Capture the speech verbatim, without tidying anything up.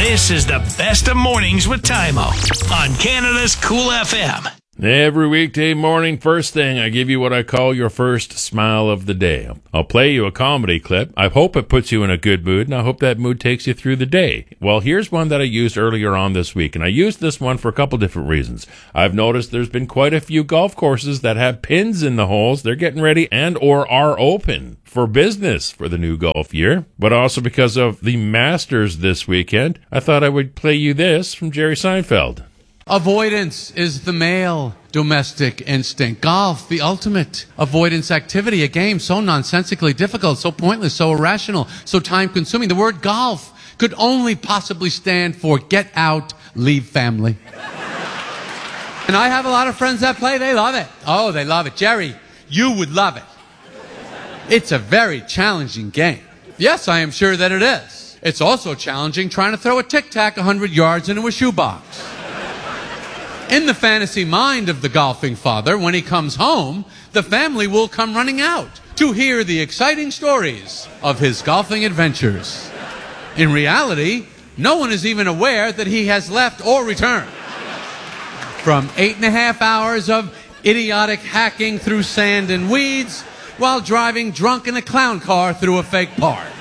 This is the best of mornings with Tymo on Canada's Cool F M. Every weekday morning, first thing, I give you what I call your first smile of the day. I'll play you a comedy clip. I hope it puts you in a good mood, and I hope that mood takes you through the day. Well, here's one that I used earlier on this week, and I used this one for a couple different reasons. I've noticed there's been quite a few golf courses that have pins in the holes. They're getting ready and or are open for business for the new golf year. But also because of the Masters this weekend, I thought I would play you this from Jerry Seinfeld. Avoidance is the male domestic instinct. Golf, the ultimate avoidance activity. A game so nonsensically difficult, so pointless, so irrational, so time-consuming. The word golf could only possibly stand for get out, leave family. And I have a lot of friends that play. They love it. Oh, they love it. Jerry, you would love it. It's a very challenging game. Yes, I am sure that it is. It's also challenging trying to throw a tic-tac one hundred yards into a shoebox. In the fantasy mind of the golfing father, when he comes home, the family will come running out to hear the exciting stories of his golfing adventures. In reality, no one is even aware that he has left or returned. From eight and a half hours of idiotic hacking through sand and weeds while driving drunk in a clown car through a fake park.